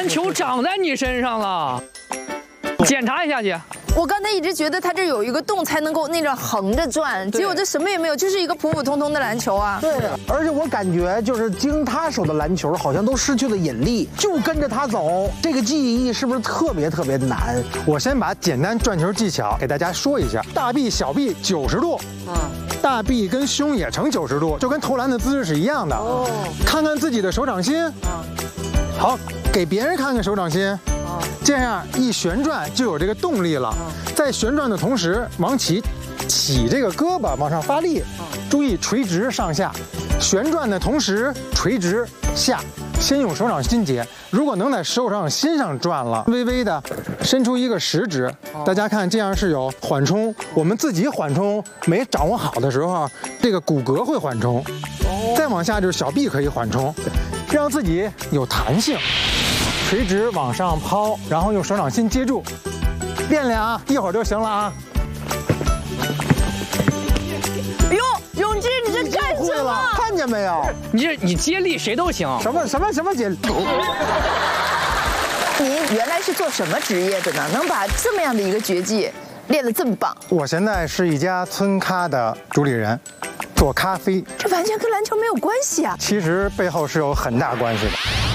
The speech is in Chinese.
球长在你身上了，检查一下去。 我刚才一直觉得它这有一个洞才能够那种横着转，结果这什么也没有，就是一个普普通通的篮球啊。 对，而且我感觉就是经他手的篮球好像都失去了引力，就跟着他走，这个记忆是不是特别难？ 我先把简单转球技巧给大家说一下：大臂、小臂90度，大臂跟胸也成90度，就跟投篮的姿势是一样的。看看自己的手掌心，好，给别人看看手掌心。这样一旋转就有这个动力了，在旋转的同时往起这个胳膊往上发力，注意垂直上下，旋转的同时垂直下，先用手掌心接，如果能在手掌心上转了，微微的伸出一个食指，大家看这样是有缓冲，我们自己缓冲没掌握好的时候，这个骨骼会缓冲，再往下就是小臂可以缓冲，让自己有弹性。垂直往上抛，然后用手掌心接住，练练啊，一会儿就行了啊。 哎呦，永志，你这战会胜了！ 看见没有？ 你接力谁都行。 什么姐？ 您原来是做什么职业的呢？能把这么样的一个绝技练得这么棒？ 我现在是一家村咖的主理人，做咖啡。 这完全跟篮球没有关系啊！ 其实背后是有很大关系的。